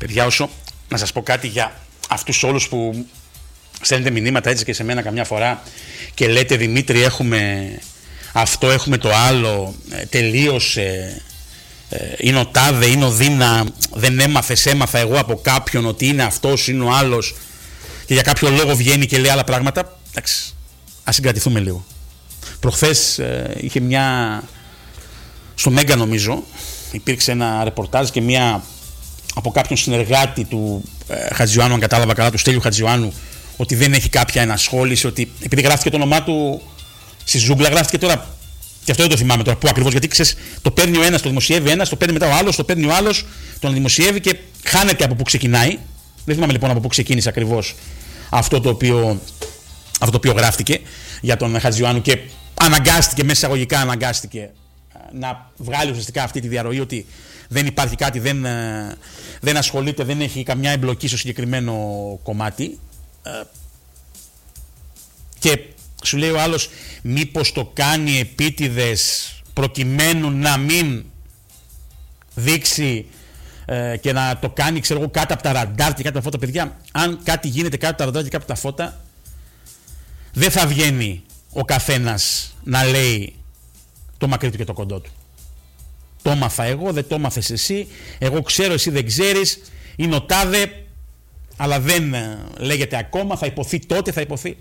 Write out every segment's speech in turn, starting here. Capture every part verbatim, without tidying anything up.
Παιδιά, όσο να σας πω κάτι για αυτούς όλους που στέλνετε μηνύματα έτσι και σε μένα καμιά φορά και λέτε Δημήτρη έχουμε αυτό, έχουμε το άλλο, τελείωσε, είναι ο τάδε, είναι ο Δίνα, δεν έμαθες, έμαθα εγώ από κάποιον ότι είναι αυτός, είναι ο άλλος και για κάποιο λόγο βγαίνει και λέει άλλα πράγματα. Εντάξει, ας συγκρατηθούμε λίγο. Προχθές ε, είχε μια, στο Μέγκα νομίζω, υπήρξε ένα ρεπορτάζ και μια από κάποιον συνεργάτη του ε, Χατζιωάννου, αν κατάλαβα καλά, του Στέλιου Χατζιωάννου, ότι δεν έχει κάποια ενασχόληση, ότι επειδή γράφτηκε το όνομά του στη ζούγκλα, γράφτηκε τώρα, και αυτό δεν το θυμάμαι τώρα πού ακριβώς, γιατί ξέρεις, το παίρνει ο ένας, το δημοσιεύει ένας, το παίρνει μετά ο άλλος, το παίρνει ο άλλος, τον δημοσιεύει και χάνεται από πού ξεκινάει. Δεν θυμάμαι λοιπόν από πού ξεκίνησε ακριβώς αυτό το οποίο, αυτό το οποίο γράφτηκε για τον Χατζιωάννου και αναγκάστηκε, μέσα εισαγωγικά αναγκάστηκε να βγάλει ουσιαστικά αυτή τη διαρροή ότι δεν υπάρχει κάτι, δεν, δεν ασχολείται, δεν έχει καμιά εμπλοκή στο συγκεκριμένο κομμάτι. Και σου λέει ο άλλος, μήπως το κάνει επίτηδες προκειμένου να μην δείξει ε, και να το κάνει, ξέρω εγώ, κάτω από τα ραντάρ και κάτω από τα φώτα. Παιδιά, αν κάτι γίνεται κάτω από τα ραντάρ και κάτω από τα φώτα, δεν θα βγαίνει ο καθένας να λέει το μακρύ του και το κοντό του. Το έμαθα εγώ, δεν το έμαθες εσύ, εγώ ξέρω, εσύ δεν ξέρεις, είναι ο τάδε, αλλά δεν λέγεται ακόμα, θα υποθεί τότε, θα υποθεί.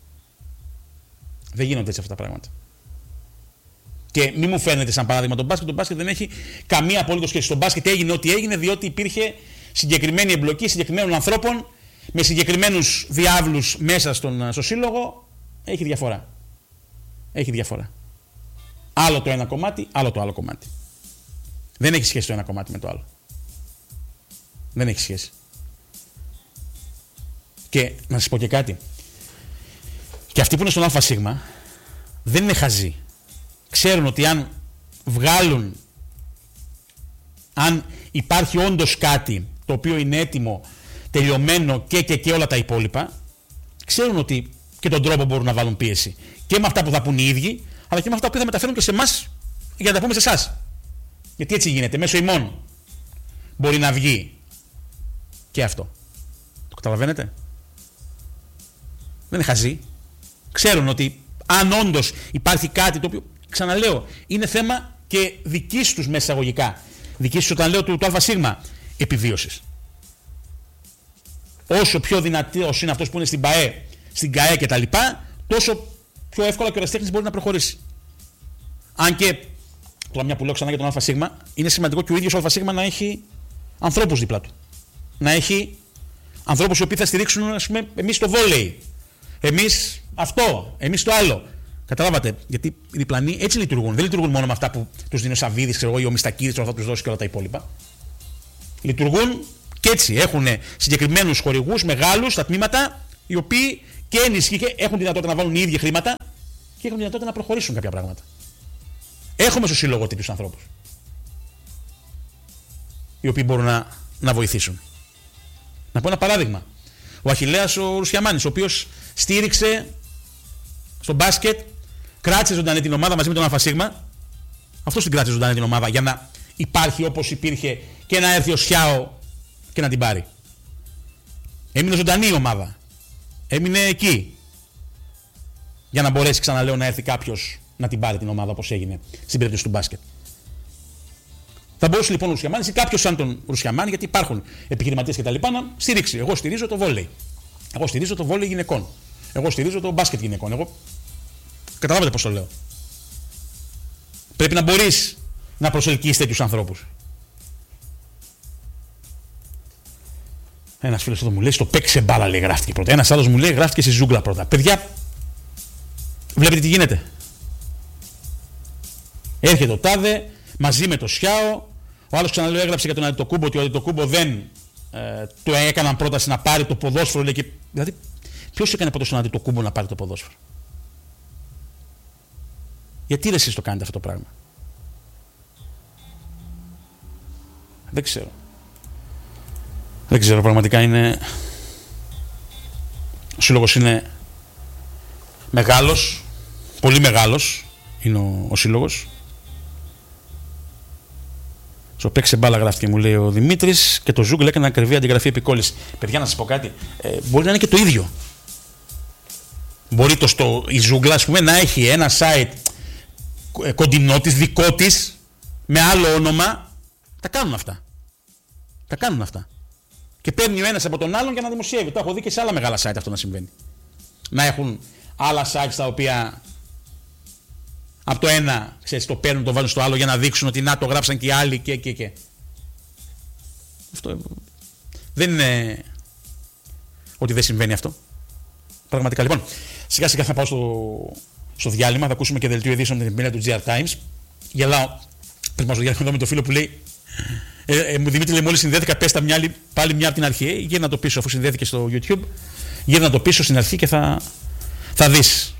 Δεν γίνονται έτσι αυτά τα πράγματα. Και μη μου φαίνεται σαν παράδειγμα τον μπάσκετ, το μπάσκετ δεν έχει καμία απολύτως σχέση. Στο μπάσκετ έγινε ό,τι έγινε διότι υπήρχε συγκεκριμένη εμπλοκή συγκεκριμένων ανθρώπων με συγκεκριμένους διάβλους μέσα στον, στο σύλλογο. Έχει διαφορά. Έχει διαφορά. Άλλο το ένα κομμάτι, άλλο το άλλο κομμάτι. Δεν έχει σχέση το ένα κομμάτι με το άλλο. Δεν έχει σχέση. Και να σας πω και κάτι. Και αυτοί που είναι στον ΑΣ δεν είναι χαζοί. Ξέρουν ότι αν βγάλουν, αν υπάρχει όντως κάτι το οποίο είναι έτοιμο, τελειωμένο και και και όλα τα υπόλοιπα, ξέρουν ότι και τον τρόπο μπορούν να βάλουν πίεση. Και με αυτά που θα πούν οι ίδιοι, αλλά και με αυτά που θα μεταφέρουν και σε εμάς για να τα πούμε σε εσάς. Γιατί έτσι γίνεται, μέσω ημών μπορεί να βγει και αυτό. Το καταλαβαίνετε? Δεν είναι χαζοί. Ξέρουν ότι αν όντως υπάρχει κάτι το οποίο, ξαναλέω, είναι θέμα και δικής τους μέσα εισαγωγικά. Δικής τους, όταν λέω του, του ΑΣ, επιβίωσης. Όσο πιο δυνατός είναι αυτός που είναι στην ΠΑΕ, στην ΚΑΕ κτλ., τόσο πιο εύκολα και ο ερασιτέχνης μπορεί να προχωρήσει. Αν και, τώρα μια που λέω ξανά για τον ΑΣ, είναι σημαντικό και ο ίδιος ο ΑΣ να έχει ανθρώπους δίπλα του. Να έχει ανθρώπους οι οποίοι θα στηρίξουν, ας πούμε, εμείς το βόλεϊ. Εμείς αυτό, εμείς το άλλο. Καταλάβατε, γιατί οι διπλανοί έτσι λειτουργούν. Δεν λειτουργούν μόνο με αυτά που τους δίνει ο Σαββίδης, ξέρω εγώ, ή ο Μιστακίδης, θα τους δώσει και όλα τα υπόλοιπα. Λειτουργούν και έτσι. Έχουν συγκεκριμένους χορηγούς, μεγάλους στα τμήματα, οι οποίοι και ενισχύουν και έχουν τη δυνατότητα να βάλουν οι ίδιοι χρήματα και έχουν τη δυνατότητα να προχωρήσουν κάποια πράγματα. Έχουμε στο σύλλογο τέτοιους ανθρώπους, οι οποίοι μπορούν να, να βοηθήσουν. Να πω ένα παράδειγμα. Ο Αχιλλέας ο Ρουσιαμάνης, ο οποίος στήριξε στο μπάσκετ, κράτησε ζωντανή την ομάδα μαζί με τον ΑΣ. Αυτός την κράτησε ζωντανή την ομάδα για να υπάρχει όπως υπήρχε και να έρθει ο Σιάο και να την πάρει. Έμεινε ζωντανή η ομάδα. Έμεινε εκεί. Για να μπορέσει, ξαναλέω, να έρθει κάποιος να την πάρει την ομάδα όπως έγινε στην περίπτωση του μπάσκετ. Θα μπορούσε λοιπόν ο Ρουσιαμάνης ή κάποιος σαν τον Ρουσιαμάνη, γιατί υπάρχουν επιχειρηματίες κτλ., να στηρίξει. Εγώ στηρίζω το βόλεϊ. Εγώ στηρίζω το βόλεϊ γυναικών. Εγώ στηρίζω το μπάσκετ γυναικών. Εγώ... Καταλάβατε πώς το λέω. Πρέπει να μπορείς να προσελκύσεις τέτοιους ανθρώπους. Ένας φίλος εδώ μου λέει στο παίξε μπάλα, λέει, γράφτηκε πρώτα. Ένας άλλος μου λέει γράφτηκε στη ζούγκλα πρώτα. Παιδιά, βλέπετε τι γίνεται. Έρχεται ο τάδε μαζί με το Σιάο. Ο άλλος, ξαναλέω, έγραψε για τον Αντιτοκούμπο ότι ο Αντιτοκούμπο δεν ε, το έκαναν πρόταση να πάρει το ποδόσφαιρο. Λέει, και... Δηλαδή, ποιος έκανε πρώτος τον Αντιτοκούμπο να πάρει το ποδόσφαιρο? Γιατί ρε εσείς το κάνετε αυτό το πράγμα? Δεν ξέρω. Δεν ξέρω, πραγματικά είναι... Ο σύλλογος είναι μεγάλος, πολύ μεγάλος είναι ο, ο σύλλογος. Στο παίξε μπάλα γράφτηκε, μου λέει ο Δημήτρης, και το Ζούγκλ έκανε ακριβή αντιγραφή επικόλληση. Παιδιά, να σας πω κάτι. Ε, μπορεί να είναι και το ίδιο. Μπορεί το, στο, η Ζούγκλα, ας πούμε, να έχει ένα site ε, κοντινό της, δικό της, με άλλο όνομα. Τα κάνουν αυτά. Τα κάνουν αυτά. Και παίρνει ο ένας από τον άλλον για να δημοσιεύει. Το έχω δει και σε άλλα μεγάλα site αυτό να συμβαίνει. Να έχουν άλλα sites τα οποία από το ένα, ξέρεις, το παίρνουν, το βάζουν στο άλλο για να δείξουν ότι να το γράψαν και οι άλλοι και και και. Αυτό δεν είναι ότι δεν συμβαίνει αυτό. Πραγματικά. Λοιπόν, σιγά σιγά θα πάω στο, στο διάλειμμα, θα ακούσουμε και δελτίο ειδήσεων με την επιμέλεια του τζι αρ Times. Γελάω πριν πάω στο διάλειμμα εδώ με το φίλο που λέει ε, ε, μου Δημήτρη, λέει, μόλις συνδέθηκα, πες τα μια, πάλι μια από την αρχή. Γύρνα να το πίσω, αφού συνδέθηκε στο YouTube. Γύρνα να το πίσω στην αρχή και θα, θα δεις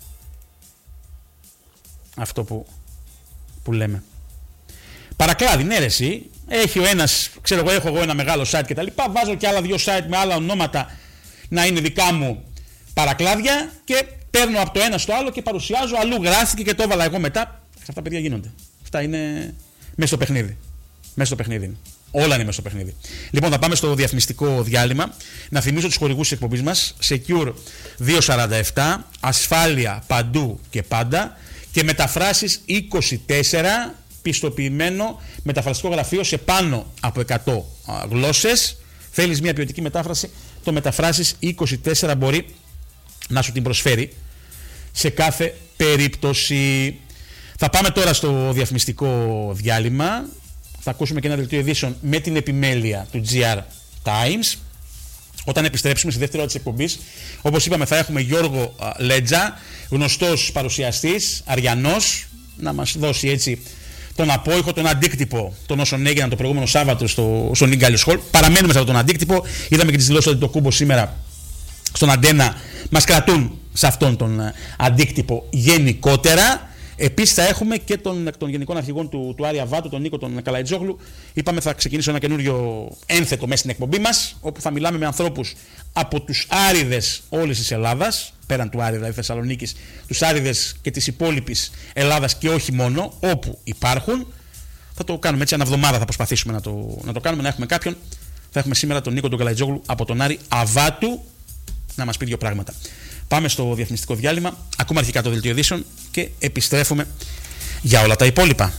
αυτό που, που λέμε. Παρακλάδι, ναι, ρε, εσύ. Έχει ο ένας, ξέρω εγώ, έχω εγώ ένα μεγάλο site κτλ. Βάζω και άλλα δύο site με άλλα ονόματα να είναι δικά μου παρακλάδια και παίρνω από το ένα στο άλλο και παρουσιάζω. Αλλού γράφτηκε και το έβαλα εγώ μετά. Αυτά, παιδιά, γίνονται. Αυτά είναι μέσα στο παιχνίδι. Μέσα στο παιχνίδι. Όλα είναι μέσα στο παιχνίδι. Λοιπόν, θα πάμε στο διαφημιστικό διάλειμμα. Να θυμίσω τους χορηγούς της εκπομπής μας. Secure διακόσια σαράντα επτά, ασφάλεια παντού και πάντα και μεταφράσεις είκοσι τέσσερα, πιστοποιημένο μεταφραστικό γραφείο σε πάνω από εκατό γλώσσες. Θέλεις μια ποιοτική μετάφραση, το μεταφράσεις είκοσι τέσσερα μπορεί να σου την προσφέρει σε κάθε περίπτωση. Θα πάμε τώρα στο διαφημιστικό διάλειμμα. Θα ακούσουμε και ένα δελτίο ειδήσεων με την επιμέλεια του τζι αρ Times. Όταν επιστρέψουμε στη δεύτερη ώρα της εκπομπής, όπως είπαμε, θα έχουμε Γιώργο Λέτζα, γνωστός παρουσιαστής, Αριανός, να μας δώσει έτσι τον απόϊχο, τον αντίκτυπο των όσων έγιναν το προηγούμενο Σάββατο στο, στο Νίγκαλιος Χολ. Παραμένουμε σε αυτόν τον αντίκτυπο. Είδαμε και τις δηλώσεις ότι το Κούμπο σήμερα στον Αντένα μας κρατούν σε αυτόν τον αντίκτυπο γενικότερα. Επίσης θα έχουμε και τον, τον Γενικών Αρχηγών του, του Άρια Βάτου, τον Νίκο τον Καλαϊτζόγλου. Είπαμε θα ξεκινήσω ένα καινούριο ένθετο μέσα στην εκπομπή μας, όπου θα μιλάμε με ανθρώπους από τους άριδες όλης της Ελλάδας, πέραν του Άρη, δηλαδή Θεσσαλονίκης, τους άριδες και της υπόλοιπης Ελλάδας και όχι μόνο, όπου υπάρχουν. Θα το κάνουμε έτσι, ένα εβδομάδα θα προσπαθήσουμε να το, να το κάνουμε, να έχουμε κάποιον. Θα έχουμε σήμερα τον Νίκο τον Καλαϊτζόγλου από τον Άρη Αβάτου να μας πει δύο πράγματα. Πάμε στο διαφημιστικό διάλειμμα, ακούμε αρχικά το δελτίο ειδήσεων και επιστρέφουμε για όλα τα υπόλοιπα.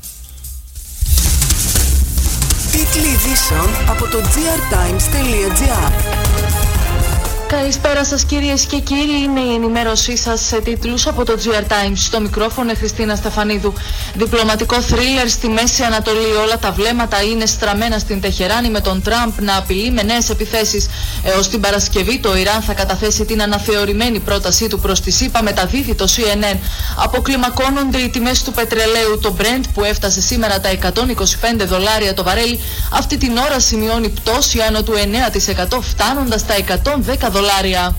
Τίτλοι ειδήσεων από το τζι αρ τάιμς τελεία τζι άρ. Καλησπέρα σας κυρίες και κύριοι, είναι η ενημέρωσή σας σε τίτλους από το τζι αρ Times. Στο μικρόφωνο Χριστίνα Στεφανίδου. Διπλωματικό θρίλερ στη Μέση Ανατολή. Όλα τα βλέμματα είναι στραμμένα στην Τεχεράνη με τον Τραμπ να απειλεί με νέες επιθέσεις. Έως την Παρασκευή το Ιράν θα καταθέσει την αναθεωρημένη πρότασή του προς τη ΣΥΠΑ, μεταδίδει το σι εν εν. Αποκλιμακώνονται οι τιμές του πετρελαίου. Το Brent που έφτασε σήμερα τα εκατόν είκοσι πέντε δολάρια το βαρέλι, αυτή την ώρα σημειώνει πτώση άνω του εννέα τοις εκατό φτάνοντας τα εκατόν δέκα δολάρια.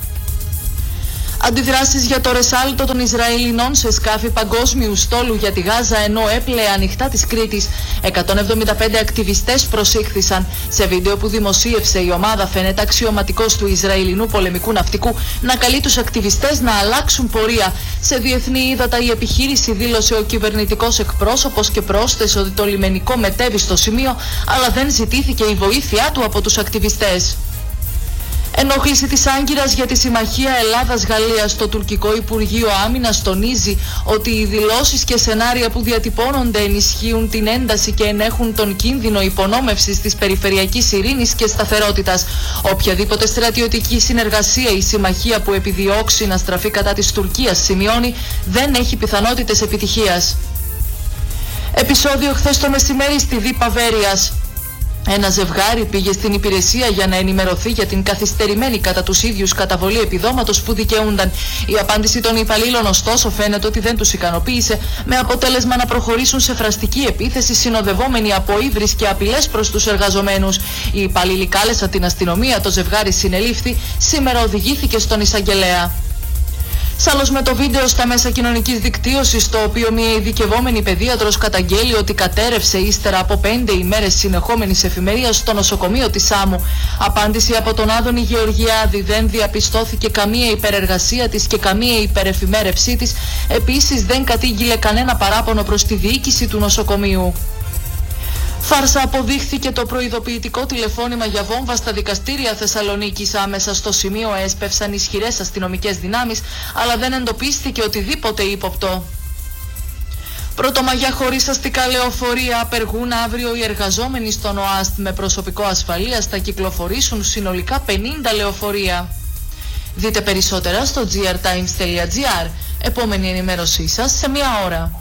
Αντιδράσεις για το ρεσάλτο των Ισραηλινών σε σκάφη παγκόσμιου στόλου για τη Γάζα, ενώ έπλεε ανοιχτά της Κρήτης. εκατόν εβδομήντα πέντε ακτιβιστές προσήχθησαν. Σε βίντεο που δημοσίευσε η ομάδα φαίνεται αξιωματικός του Ισραηλινού πολεμικού ναυτικού να καλεί τους ακτιβιστές να αλλάξουν πορεία. Σε διεθνή ύδατα η επιχείρηση, δήλωσε ο κυβερνητικός εκπρόσωπος και πρόσθεσε ότι το λιμενικό μετέβη στο σημείο, αλλά δεν ζητήθηκε η βοήθειά του από τους ακτιβιστές. Ενόχληση της Άγκυρας για τη Συμμαχία Ελλάδας-Γαλλίας. Το τουρκικό Υπουργείο Άμυνας τονίζει ότι οι δηλώσεις και σενάρια που διατυπώνονται ενισχύουν την ένταση και ενέχουν τον κίνδυνο υπονόμευσης της περιφερειακής ειρήνης και σταθερότητας. Οποιαδήποτε στρατιωτική συνεργασία η συμμαχία που επιδιώξει να στραφεί κατά της Τουρκίας, σημειώνει, δεν έχει πιθανότητες επιτυχίας. Επεισόδιο χθες το μεσημέρι στη Δίπα Βέρειας. Ένα ζευγάρι πήγε στην υπηρεσία για να ενημερωθεί για την καθυστερημένη κατά τους ίδιους καταβολή επιδόματος που δικαιούνταν. Η απάντηση των υπαλλήλων, ωστόσο, φαίνεται ότι δεν τους ικανοποίησε, με αποτέλεσμα να προχωρήσουν σε φραστική επίθεση συνοδευόμενη από ύβρις και απειλές προς τους εργαζομένους. Οι υπαλλήλοι κάλεσαν την αστυνομία, το ζευγάρι συνελήφθη, σήμερα οδηγήθηκε στον εισαγγελέα. Σ' με το βίντεο στα μέσα κοινωνικής δικτύωσης, το οποίο μια ειδικευόμενη παιδίατρος καταγγέλει ότι κατέρευσε ύστερα από πέντε ημέρες συνεχόμενης εφημερίας στο νοσοκομείο της Σάμου. Απάντηση από τον Άδωνη Γεωργιάδη: δεν διαπιστώθηκε καμία υπερεργασία της και καμία υπερεφημέρευσή της. Επίσης δεν κατήγγειλε κανένα παράπονο προς τη διοίκηση του νοσοκομείου. Φάρσα αποδείχθηκε το προειδοποιητικό τηλεφώνημα για βόμβα στα δικαστήρια Θεσσαλονίκης. Άμεσα στο σημείο έσπευσαν ισχυρές αστυνομικές δυνάμεις, αλλά δεν εντοπίστηκε οτιδήποτε ύποπτο. Πρωτομαγιά χωρίς αστικά λεωφορεία. Απεργούν αύριο οι εργαζόμενοι στον ΟΑΣΤ. Με προσωπικό ασφαλείας θα κυκλοφορήσουν συνολικά πενήντα λεωφορεία. Δείτε περισσότερα στο τζι αρ τάιμς τελεία τζι άρ. Επόμενη ενημέρωσή σας σε μία ώρα.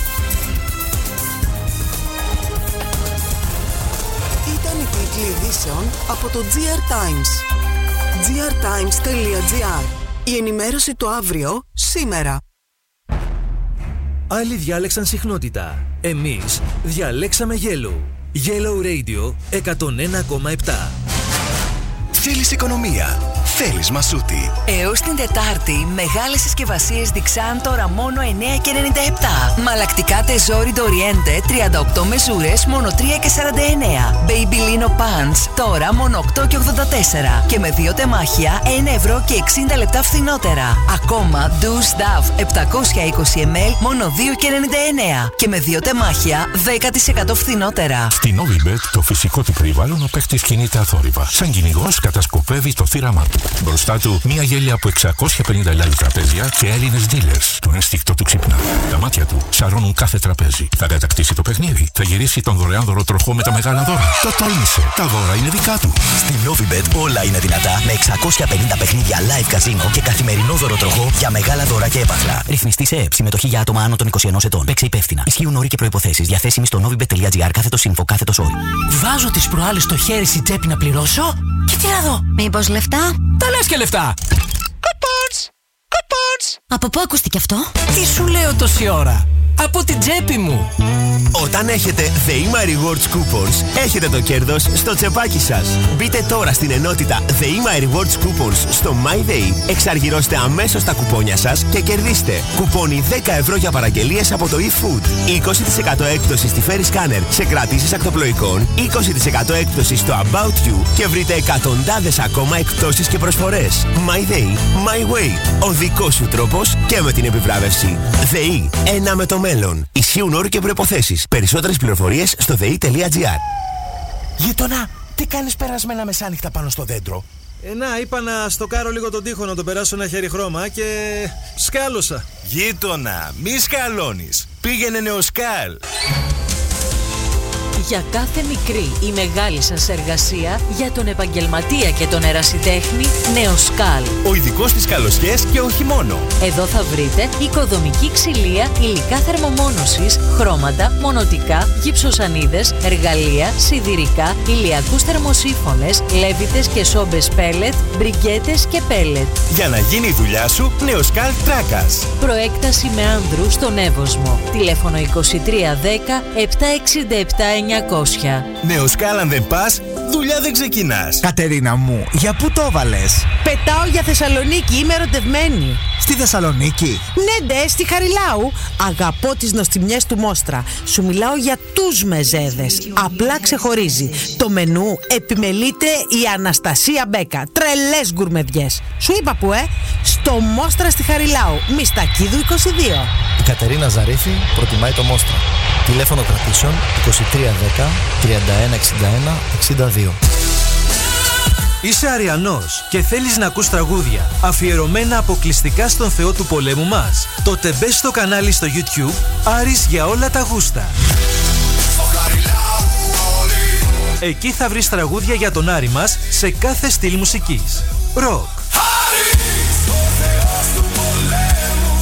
Ήταν η τίτλη ειδήσεων από το τζι αρ Times. τζι αρ τάιμς τελεία τζι άρ. Η ενημέρωση το αύριο, σήμερα. Άλλοι διάλεξαν συχνότητα. Εμείς διαλέξαμε Yellow. Yellow Radio εκατόν ένα κόμμα επτά. Θέλεις οικονομία. Θέλεις Μασούτη. Έως την Τετάρτη, μεγάλες συσκευασίες Dixan τώρα μόνο εννέα και ενενήντα επτά. Μαλακτικά τεζόρι Doriente τριάντα οκτώ μεζούρες μόνο τρία και σαράντα εννέα. Baby Lino Pants τώρα μόνο οκτώ και ογδόντα τέσσερα. Και με δύο τεμάχια ένα ευρώ και εξήντα λεπτά φθηνότερα. Ακόμα Douce Dove επτακόσια είκοσι μιλιλίτρα μόνο δύο και ενενήντα εννέα. Και με δύο τεμάχια δέκα τοις εκατό φθηνότερα. Στην Novibet το φυσικό του περιβάλλον ο παίχτης κινείται αθόρυβα. Σαν κυνηγός κατασκοπεύει το θύραμά του. Μπροστά του μια γέλια από εξακόσια πενήντα live τραπέζια και Έλληνες dealers. Το ένστικτο του ξυπνά. Τα μάτια του σαρώνουν κάθε τραπέζι. Θα κατακτήσει το παιχνίδι. Θα γυρίσει τον δωρεάν δωροτροχό με τα μεγάλα δώρα. Το τόλμησε. Τα δώρα είναι δικά του. Στην Novibet όλα είναι δυνατά με εξακόσια πενήντα παιχνίδια live καζίνο και καθημερινό δωροτροχό για μεγάλα δώρα και έπαθλα. Ρυθμιστή σε ΕΕΠ. Συμμετοχή για άτομα άνω των είκοσι ενός ετών. Παίξε υπεύθυνα. Ισχύουν όροι και προϋποθέσεις. Διαθέσιμοι στο novibet τελεία τζι άρ κάθετος info κάθετος όροι. Βάζω τις προάλλες στο χέρι στην τσέπη να πληρώσω και τι να δω. Μήπως λεφτά? Τα λες και λεφτά. Coupons! Coupons! Από πού ακούστηκε αυτό? Τι σου λέω τόση ώρα? Από την τσέπη μου. Όταν έχετε ΔΕΗΜΑ Rewards Coupons, έχετε το κέρδος στο τσεπάκι σας. Μπείτε τώρα στην ενότητα ΔΕΗΜΑ Rewards Coupons στο MyDay, εξαργυρώστε αμέσως τα κουπόνια σας και κερδίστε κουπόνι δέκα ευρώ για παραγγελίες από το eFood, είκοσι τοις εκατό έκπτωση στη Ferry Scanner σε κρατήσεις ακτοπλοϊκών, είκοσι τοις εκατό έκπτωση στο About You και βρείτε εκατοντάδες ακόμα εκπτώσεις και προσφορές. MyDay, My Way. Ο δικός σου τρόπος και με την επιβράβευση. ΔΕΗ, ένα με το μέλλον. Ισχύουν όροι και προϋποθέσεις. Περισσότερες πληροφορίες στο δε ι τελεία τζι άρ. Γείτονα, τι κάνεις περασμένα μεσάνυχτα πάνω στο δέντρο? Ε, να, είπα να στοκάρω λίγο τον τοίχο, να τον περάσω ένα χέρι χρώμα και σκάλωσα. Γείτονα, μη σκαλώνεις. Πήγαινε Νεοσκάλ. Για κάθε μικρή ή μεγάλη σας εργασία, για τον επαγγελματία και τον ερασιτέχνη, Νεοσκάλ. Ο ειδικός στις καλοσιές και όχι μόνο. Εδώ θα βρείτε οικοδομική ξυλία, υλικά θερμομόνωσης, χρώματα, μονοτικά, γυψοσανίδες, εργαλεία, σιδηρικά, ηλιακούς θερμοσύφωνες, λέβητες και σόμπες πέλετ, μπριγκέτες και πέλετ. Για να γίνει η δουλειά σου, Νεοσκάλ Τράκας. Προέκταση με άνδρου στον Εύωσμο. Τηλέφωνο είκοσι τρία δέκα επτακόσια εξήντα επτά εννιακόσια. Νεοσκάλ, αν δεν πας, δουλειά δεν ξεκινάς. Κατερίνα μου, για πού το έβαλες? Πετάω για Θεσσαλονίκη, είμαι ερωτευμένη. Στη Θεσσαλονίκη? Ναι, ντε, στη Χαριλάου. Αγαπώ τις νοστιμιές του Μόστρα. Σου μιλάω για τους μεζέδες. Απλά ξεχωρίζει. Το μενού επιμελείται η Αναστασία Μπέκα. Τρελές γκουρμεδιές. Σου είπα που, ε? Στο Μόστρα στη Χαριλάου. Μιστακίδου είκοσι δύο. Η Κατερίνα Ζαρίφη προτιμάει το Μόστρα. Τηλέφωνο κρατήσεων είκοσι τρία δέκα τριάντα ένα εξήντα ένα εξήντα δύο. Είσαι Αριανός και θέλεις να ακούς τραγούδια αφιερωμένα αποκλειστικά στον Θεό του πολέμου μας? Τότε μπες στο κανάλι στο YouTube Άρης για όλα τα γούστα. Εκεί θα βρεις τραγούδια για τον Άρη μας σε κάθε στυλ μουσικής. Ροκ,